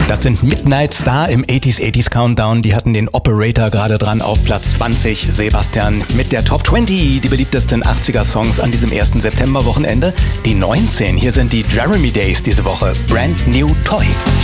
Das sind Midnight Star im 80s Countdown. Die hatten den Operator gerade dran auf Platz 20. Sebastian mit der Top 20, die beliebtesten 80er-Songs an diesem 1. September-Wochenende. Die 19, hier sind die Jeremy Days diese Woche. Brand New Toy.